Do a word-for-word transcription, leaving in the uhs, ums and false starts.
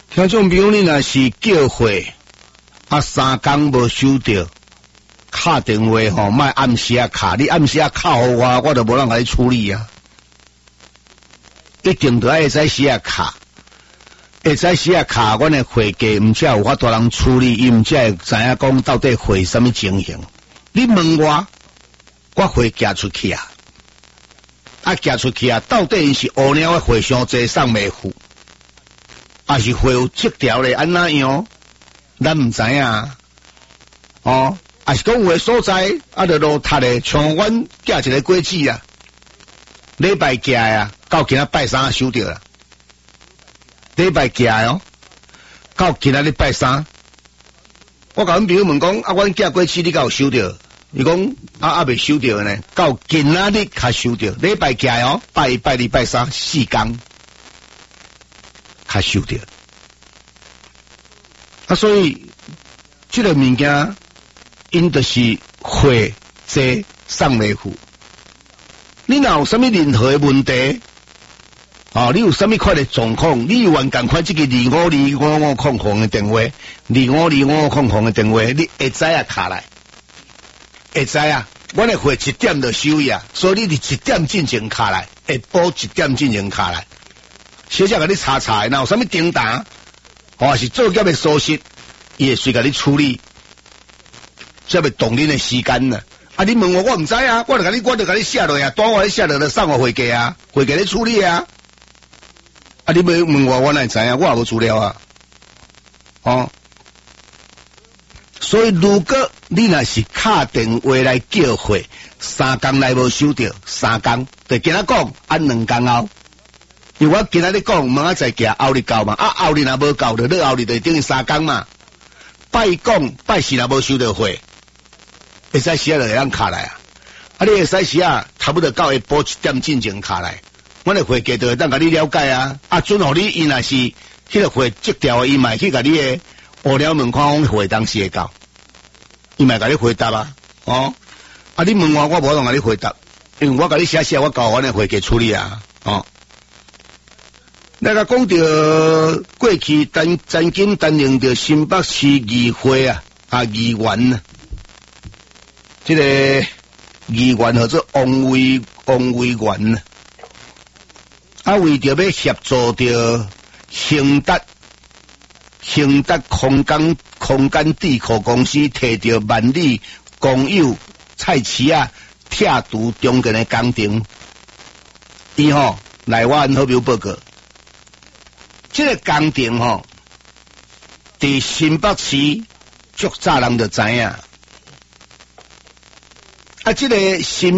听众朋友，你若是叫会啊三工无收到，敲电话吼，莫暗时啊敲，你暗时啊敲互我，我就无人甲你处理啊。一定得爱在时啊敲，会在时啊敲，阮的会计毋则有法度人处理，伊毋则会知影讲到底会什么情形。你问我，我会寄出去啊，啊寄出去啊，到底是乌鸟的会伤济送袂付？还是会有这条咧，安怎样？咱唔知影哦。还是讲有个所在，啊，就落塌咧，像阮寄一个果子啊，礼拜寄啊，到今仔拜三收到啦。礼拜寄哦，到今仔日拜三，我甲阮朋友问讲，啊，阮寄果子你敢有收到？伊讲啊啊未收到呢，到今仔日才收到。礼拜寄哦，拜一拜二拜三四天。较收到，啊，所以这个物件，因就是会这送袂付。你若有啥物任何的问题，哦，你有啥物款的状况，你有愿赶快这个二五二五五空空的电话，二五二五五空空的电话，你会知啊卡来，会知啊，我的会一点就收呀，所以你一点进前卡来，下晡一点进前卡来。小姐甲你查查，若有啥物订单，或是作业的疏失，伊会随甲你处理，才袂动恁的时间呢。啊，你问我，我毋知啊，我就甲你，我就甲你写落啊，单我咧写落就送我会计啊，会计咧处理啊。啊，你要问我，我哪会知啊？我也无资料啊。哦，所以如果你若是敲电话来叫会，三工内无收到，三工就今仔讲按两工后。因为我今仔日讲，明仔再寄后日到嘛，啊后日若无到，就落后日就等于三工嘛。拜讲拜四若无收到货，会使时啊就会当卡来啊。啊，你会使时啊，差不多到下晡一点进前卡来，阮的会计就会当甲你了解啊。啊，准互你伊若是迄个会接掉，伊嘛去甲你的无聊问看会当时会到，伊嘛甲你回答啊。哦，啊，你问我，我无通甲你回答，因为我甲你写写，我交阮的会计处理啊。哦。那个讲到过去担曾经担任着新北市议会啊啊议员啊，这个议员叫做王伟王伟元啊，啊为着要协助着兴达兴达空间空间地壳公司摕着万里公有菜市啊拆除中间的工程，伊吼来我按好表报告。这个工程吼，伫新北市足早人就知影，啊，这个新